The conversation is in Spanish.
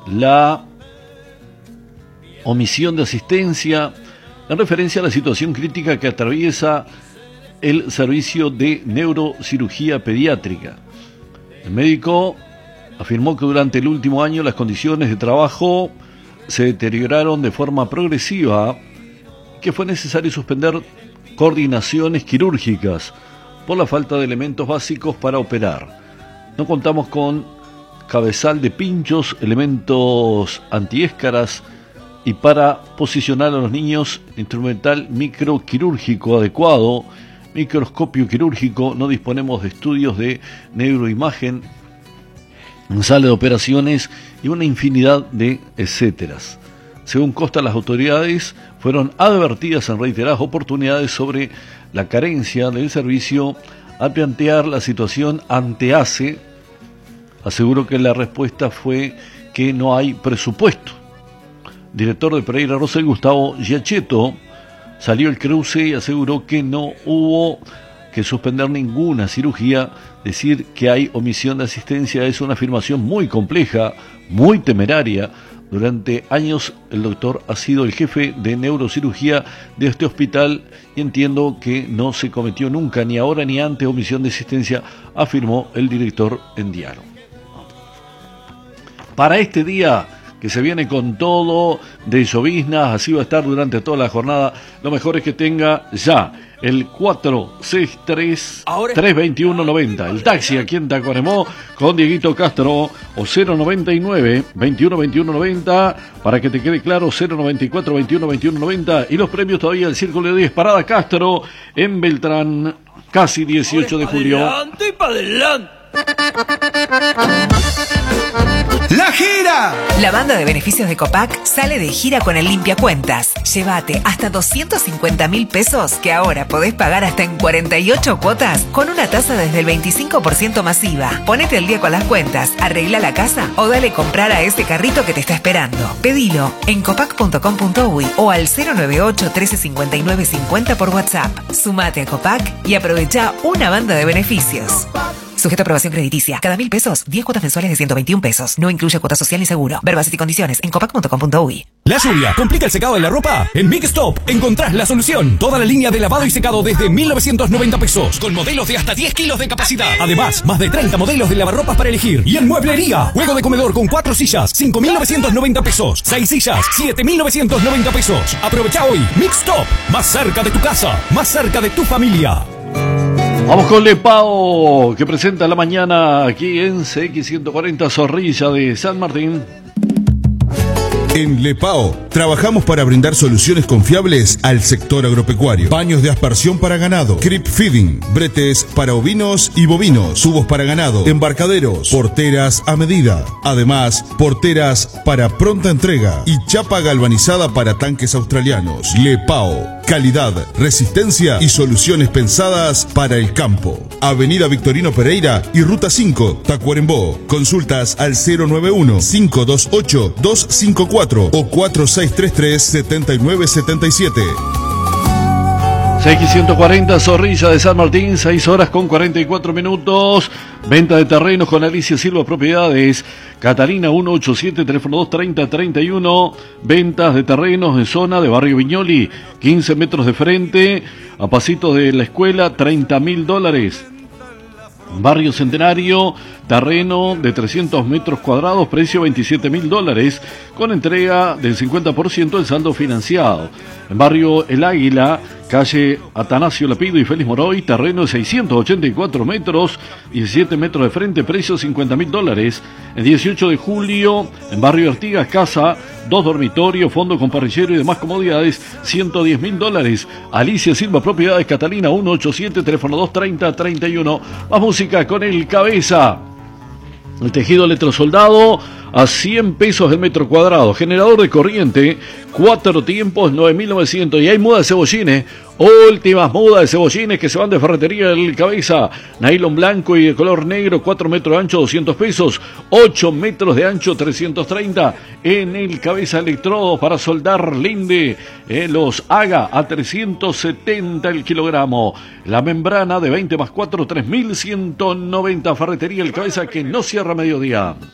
la omisión de asistencia en referencia a la situación crítica que atraviesa el servicio de neurocirugía pediátrica. El médico afirmó que durante el último año las condiciones de trabajo se deterioraron de forma progresiva, que fue necesario suspender coordinaciones quirúrgicas por la falta de elementos básicos para operar. No contamos con cabezal de pinchos, elementos antiéscaras y para posicionar a los niños instrumental microquirúrgico adecuado, microscopio quirúrgico, no disponemos de estudios de neuroimagen, sala de operaciones y una infinidad de etcéteras. Según consta, las autoridades fueron advertidas en reiteradas oportunidades sobre la carencia del servicio. Al plantear la situación ante ACE, aseguró que la respuesta fue que no hay presupuesto. Director de Pereira Rosell, Gustavo Giacchetto, salió el cruce y aseguró que no hubo que suspender ninguna cirugía. Decir que hay omisión de asistencia es una afirmación muy compleja, muy temeraria. Durante años el doctor ha sido el jefe de neurocirugía de este hospital y entiendo que no se cometió nunca, ni ahora ni antes, omisión de asistencia, afirmó el director en diálogo. Para este día que se viene con todo de lloviznas, así va a estar durante toda la jornada, lo mejor es que tenga ya el 463-321-90, el taxi aquí en Tacuarembó con Dieguito Castro, o 099-21-21-90, para que te quede claro, 094-21-21-90, y los premios todavía el Círculo de 10, Parada Castro en Beltrán, casi 18 de julio. ¡Adelante y para adelante! ¡La gira! La banda de beneficios de Copac sale de gira con el Limpiacuentas. Llévate hasta 250.000 pesos que ahora podés pagar hasta en 48 cuotas con una tasa desde el 25% masiva. Ponete al día con las cuentas, arregla la casa o dale comprar a ese carrito que te está esperando. Pedilo en copac.com.uy o al 098-1359-50 por WhatsApp. Sumate a Copac y aprovecha una banda de beneficios. Sujeto a aprobación crediticia. Cada 1.000 pesos, 10 cuotas mensuales de 121 pesos. No incluye cuota social ni seguro. Ver bases y condiciones en copac.com.uy. ¿La lluvia complica el secado de la ropa? En Big Stop encontrás la solución. Toda la línea de lavado y secado desde 1.990 pesos. Con modelos de hasta 10 kilos de capacidad. Además, más de 30 modelos de lavarropas para elegir. Y en mueblería, juego de comedor con 4 sillas, 5.990 pesos. 6 sillas, 7.990 pesos. Aprovecha hoy. Mix Stop. Más cerca de tu casa. Más cerca de tu familia. Vamos con Lepao, que presenta la mañana aquí en CX140 Zorrilla de San Martín. En Lepao trabajamos para brindar soluciones confiables al sector agropecuario. Baños de aspersión para ganado, creep feeding, bretes para ovinos y bovinos, tubos para ganado, embarcaderos, porteras a medida. Además, porteras para pronta entrega y chapa galvanizada para tanques australianos. Lepao, calidad, resistencia y soluciones pensadas para el campo. Avenida Victorino Pereira y Ruta 5, Tacuarembó. Consultas al 091-528-254 o 4633-7977. CX140 Zorrilla de San Martín, 6 horas con 44 minutos. Venta de terrenos con Alicia Silva Propiedades. Catalina 187, teléfono 230-31. Ventas de terrenos en zona de Barrio Viñoli, 15 metros de frente, a pasitos de la escuela, $30.000. Barrio Centenario, terreno de 300 metros cuadrados, precio $27.000, con entrega del 50% del saldo financiado. En Barrio El Águila, calle Atanasio Lapido y Félix Moroy, terreno de 684 metros, 17 metros de frente, precio $50.000. El 18 de julio, en Barrio Artigas, casa, 2 dormitorios, fondo con parrillero y demás comodidades, $110.000. Alicia Silva Propiedades, Catalina 187, teléfono 230-31. Más música con el Cabeza. El tejido electrosoldado a 100 pesos el metro cuadrado. Generador de corriente, 4 tiempos, 9.900. Y hay mudas de cebollines, últimas mudas de cebollines que se van de Ferretería El Cabeza. Nylon blanco y de color negro, 4 metros de ancho, 200 pesos. 8 metros de ancho, 330. En El Cabeza, electrodos para soldar Linde. Los Haga a 370 el kilogramo. La membrana de 20 más 4, 3.190. Ferretería El Cabeza, que no cierra a mediodía.